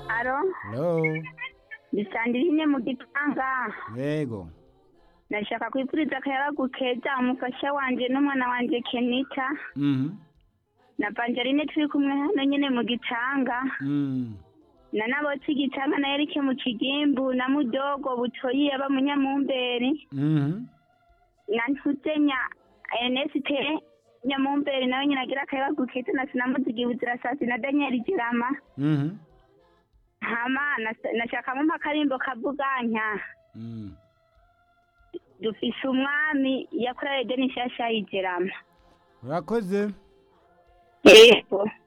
Alo, Hello. Bisandirine mu Gitanga. Yego. Nashaka kwipuriza akayabagu keza umufasha wanje n'umwana wanje Kenita. Na Banjarine turi kumwe hano nyene mu Gitanga. Na nabotse Gitanga na Erike mu Kigimbu na Mudogo Butoyi aba mu Nyamumberi. Na Ntuzenya Erneste Nyamumberi nawe nyine agira akayabagu keza na Sinamuziga Buzirasasi na Daniel Girama. Hama nashaka mu makarimbo kavuganya. Dufise umwami yakoreye Denis Shasha Girama. Urakoze. Yego.